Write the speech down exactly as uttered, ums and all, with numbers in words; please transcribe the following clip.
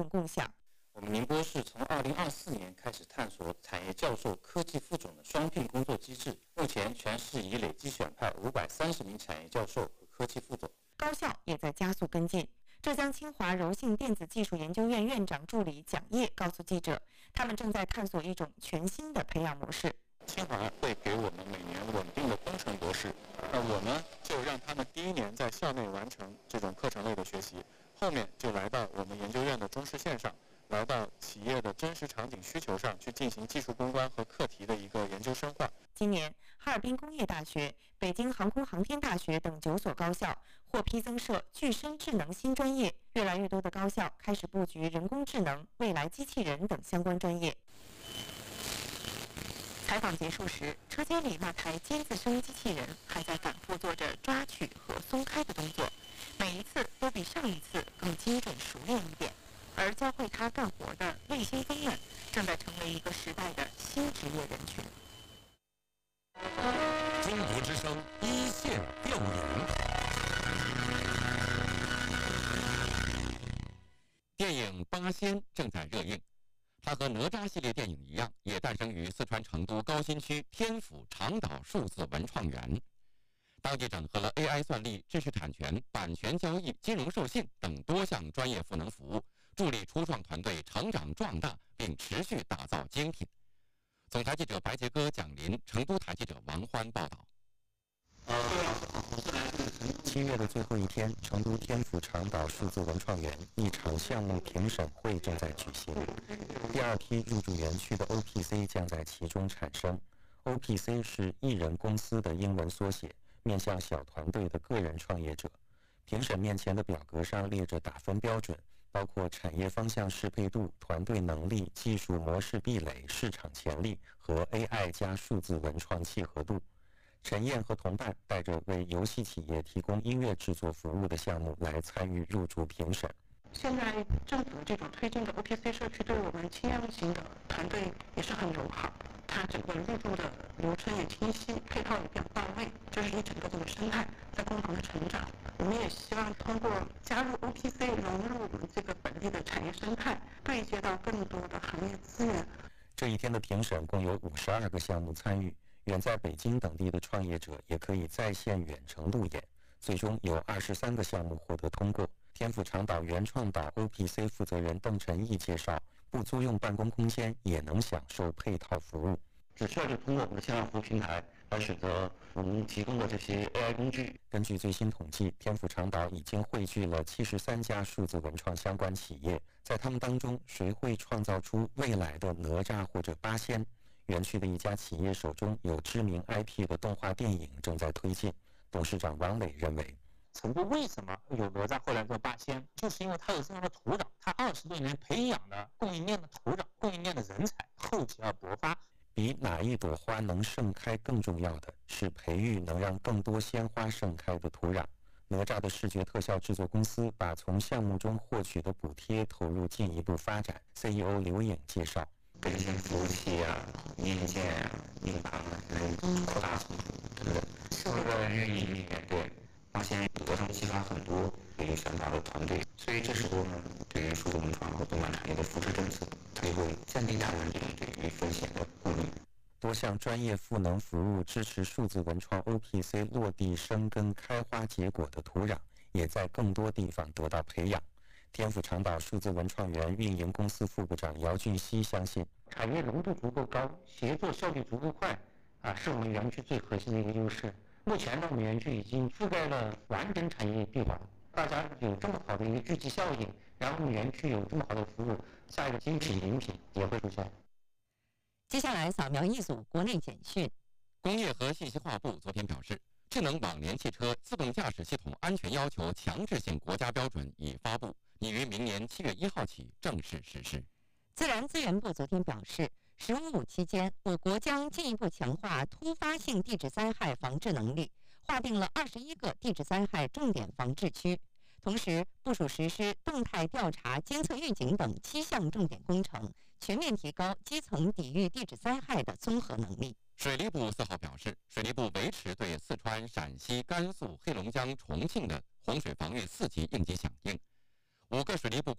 论共享。 我们宁波市从二零二四年开始探索产业教授、科技副总的双聘工作机制，目前全市已累计选派五百三十名产业教授和科技副总。 高校也在加速跟进。浙江清华柔信电子技术研究院院长助理蒋烨告诉记者，他们正在探索一种全新的培养模式。 清华会给我们每年稳定的工程博士，那我呢就让他们第一年在校内完成这种课程类的学习，后面就来到我们研究院的中试线上，来到企业的真实场景需求上去进行技术攻关和课题的一个研究深化。 今年，哈尔滨工业大学、北京航空航天大学等九所高校获批增设具身智能新专业，越来越多的高校开始布局人工智能、未来机器人等相关专业。采访结束时，车间里那台尖子生机器人还在反复做着抓取和松开的动作，每一次都比上一次更精准熟练一点。而教会它干活的卫星工们，正在成为一个时代的新职业人群。 中国之声一线调研。电影《八仙》正在热映，它和哪吒系列电影一样，也诞生于四川成都高新区天府长岛数字文创园。当地整合了 A I 算力、知识产权、版权交易、金融授信等多项专业赋能服务，助力初创团队成长壮大，并持续打造精品。总台记者白杰哥、蒋林，成都台记者王欢报道。 七月的最后一天，成都天府长岛数字文创园一场项目评审会正在举行。第二批入驻园区的 O P C 将在其中产生。O P C 是艺人公司的英文缩写，面向小团队的个人创业者。评审面前的表格上列着打分标准，包括产业方向适配度、团队能力、技术模式壁垒、市场潜力和 A I 加数字文创契合度。陈燕和同伴带着为游戏企业提供音乐制作服务的项目来参与入驻评审。 现在政府这种推进的 O P C 社区对我们轻量型的团队也是很友好，它整个入驻的流程也清晰，配套也比较到位，就是一整个这个生态在共同的成长。我们也希望通过加入 O P C 融入我们这个本地的产业生态，对接到更多的行业资源。 这一天的评审共有五十二个项目参与，远在北京等地的创业者也可以在线远程路演，最终有二十三个项目获得通过。天府长岛原创岛 O P C 负责人邓晨毅介绍，不租用办公空间也能享受配套服务。 只需要就通过我们的线上服务平台来选择我们提供的这些 A I 工具。 根据最新统计，天府长岛已经汇聚了七十三家数字文创相关企业，在他们当中，谁会创造出未来的哪吒或者八仙？园区的一家企业手中有知名 I P 的动画电影正在推进。董事长王磊认为， 成都为什么有哪吒后来做八仙，就是因为它有这样的土壤，它二十多年培养了供应链的土壤、供应链的人才，后期要勃发。 比哪一朵花能盛开更重要的是培育能让更多鲜花盛开的土壤。哪吒的视觉特效制作公司把从项目中获取的补贴投入进一步发展。C E O 刘颖介绍， 跟一些服务器啊、硬件啊、硬盘啊来扩大存储，对不对？这个运营里面对发现额上激发很多有想法的团队，所以这时候呢，对于数字文创和动漫产业的扶持政策，它也会降低他们这种对于风险的顾虑。 多项专业赋能服务支持数字文创 O P C 落地生根、开花结果的土壤，也在更多地方得到培养。天府长岛数字文创园运营公司副部长姚俊熙相信， 产业浓度足够高，协作效率足够快，啊，是我们园区最核心的一个优势。目前呢，我们园区已经覆盖了完整产业闭环，大家有这么好的一个聚集效应，然后我们园区有这么好的服务，下一个精品饮品也会出现。 接下来扫描一组国内简讯。 工业和信息化部昨天表示，智能网联汽车自动驾驶系统安全要求强制性国家标准已发布，拟于明年七月一号起正式实施。 自然资源部昨天表示，十五五期间，我国将进一步强化突发性地质灾害防治能力，划定了二十一个地质灾害重点防治区，同时部署实施动态调查、监测预警等七项重点工程，全面提高基层抵御地质灾害的综合能力。 水利部四号表示，水利部维持对四川、陕西、甘肃、黑龙江、重庆的洪水防御四级应急响应。五个水利部